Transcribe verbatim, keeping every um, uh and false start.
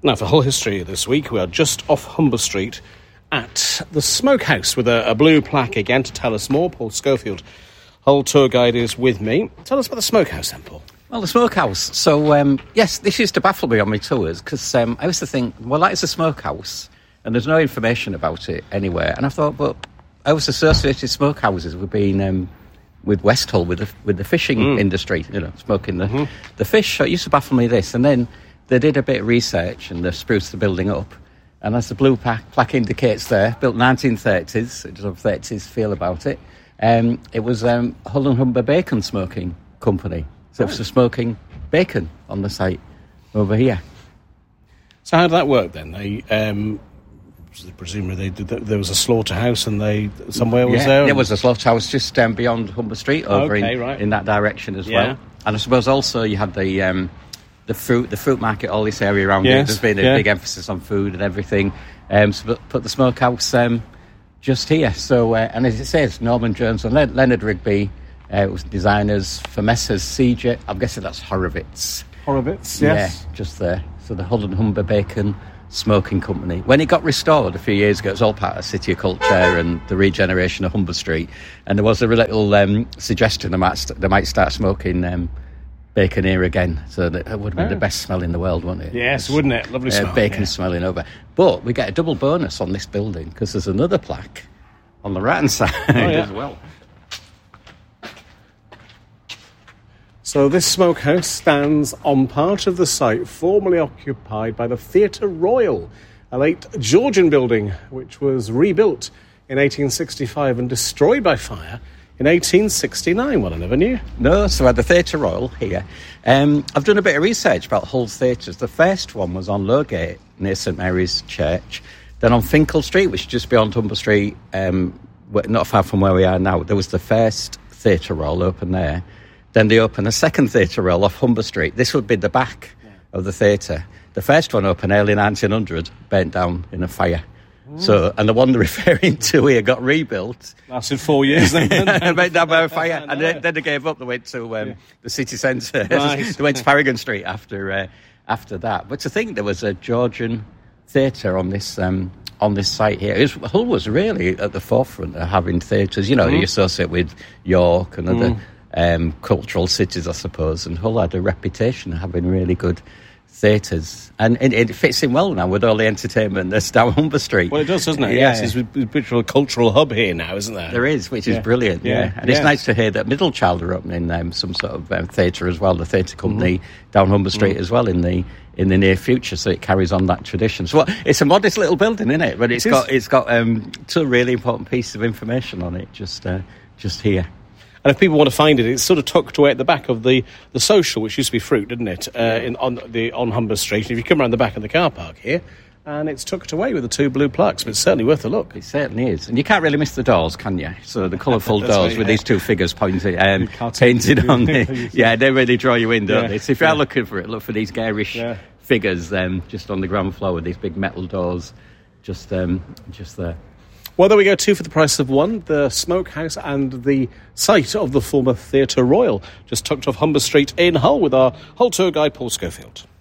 Now, for Hull History this week, we are just off Humber Street at the Smokehouse with a, a blue plaque again to tell us more. Paul Schofield, Hull tour guide, is with me. Tell us about the Smokehouse then, Paul. Well, the Smokehouse. So, um, yes, this used to baffle me on my tours because um, I used to think, well, that is a smokehouse and there's no information about it anywhere. And I thought, but I was associated smokehouses with being um, with West Hull, with the, with the fishing mm. industry, you know, smoking the, mm-hmm. the fish. So it used to baffle me this. And then they did a bit of research and they spruced the building up. And as the blue plaque, plaque indicates there, built nineteen thirties, it does have thirties feel about it. Um, it was um, Hull and Humber Bacon Smoking Company. So it was smoking bacon on the site over here. So how did that work then? They um, presumably they did. There was a slaughterhouse, and they somewhere was yeah, there. There was a slaughterhouse just um, beyond Humber Street, over okay, in, right. in that direction as yeah. well. And I suppose also you had the um, the fruit the fruit market, all this area around yes, it. There's been a yeah. big emphasis on food and everything. Um, so put the smokehouse um, just here. So uh, and as it says, Norman Jones and Le- Leonard Rigby. Uh, it was designers for Messrs. C J. I'm guessing that's Horowitz. Horowitz, yes. Yeah, just there. So the Hull and Humber Bacon Smoking Company. When it got restored a few years ago, it was all part of City of Culture and the regeneration of Humber Street. And there was a little um, suggestion they might, st- they might start smoking um, bacon here again. So that it would have been oh. the best smell in the world, wouldn't it? Yes, wouldn't it? Lovely uh, smell. Bacon yeah. smelling over. But we get a double bonus on this building because there's another plaque on the right-hand side oh, yeah. as well. So this smokehouse stands on part of the site formerly occupied by the Theatre Royal, a late Georgian building which was rebuilt in eighteen sixty-five and destroyed by fire in eighteen sixty-nine. Well, I never knew. No, so I had the Theatre Royal here. Um, I've done a bit of research about Hull's theatres. The first one was on Lowgate, near St Mary's Church. Then on Finkel Street, which is just beyond Humber Street, um, not far from where we are now, there was the first Theatre Royal open there. Then they opened a second Theatre Royal off Humber Street. This would be the back yeah. of the theatre. The first one opened early nineteen hundred, burnt down in a fire. Mm. So, and the one they're referring to here got rebuilt. Lasted four years then. Burnt down by a fire. And then, then they gave up. They went to um, yeah. the city centre. Nice. They went to Paragon Street after uh, after that. But to think there was a Georgian theatre on this um, on this site here. It was, Hull was really at the forefront of having theatres. You know, mm. you associate with York and other... Mm. Um, cultural cities, I suppose, and Hull had a reputation of having really good theatres, and it, it fits in well now with all the entertainment that's down Humber Street. Well, it does, doesn't it? Yeah. Yes, it's a bit of a cultural hub here now, isn't there? There is, which is yeah. brilliant, yeah. yeah. And yeah. it's nice to hear that Middlechild are opening um, some sort of um, theatre as well, the theatre company mm-hmm. down Humber Street mm-hmm. as well in the in the near future, so it carries on that tradition. So well, it's a modest little building, isn't it? But it's it got it's got um, two really important pieces of information on it just uh, just here. And if people want to find it, it's sort of tucked away at the back of the, the social, which used to be Fruit, didn't it? Uh, in on the on Humber Street. And if you come around the back of the car park here, and it's tucked away with the two blue plaques, but it's certainly worth a look. It certainly is. And you can't really miss the doors, can you? So the colourful doors right, with yeah. these two figures pointed, um, painted on the... Yeah, they really draw you in, don't yeah. they? So if you're yeah. looking for it, look for these garish yeah. figures um, just on the ground floor with these big metal doors just um, just there. Well, there we go, two for the price of one. The Smokehouse and the site of the former Theatre Royal, just tucked off Humber Street in Hull with our Hull tour guide, Paul Schofield.